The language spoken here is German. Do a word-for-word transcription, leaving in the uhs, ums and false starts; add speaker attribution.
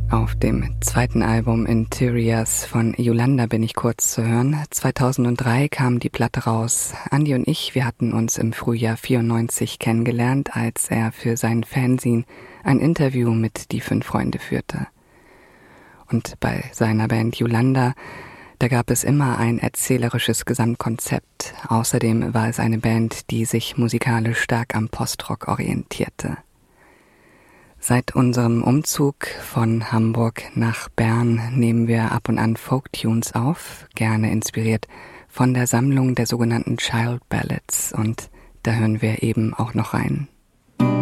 Speaker 1: Auf dem zweiten Album Interiors von Yolanda bin ich kurz zu hören. zweitausenddrei kam die Platte raus. Andi und ich, wir hatten uns im Frühjahr vierundneunzig kennengelernt, als er für sein Fanzine ein Interview mit Die Fünf Freunde führte. Und bei seiner Band Yolanda, da gab es immer ein erzählerisches Gesamtkonzept. Außerdem war es eine Band, die sich musikalisch stark am Postrock orientierte. Seit unserem Umzug von Hamburg nach Bern nehmen wir ab und an Folktunes auf, gerne inspiriert von der Sammlung der sogenannten Child Ballads, und da hören wir eben auch noch rein.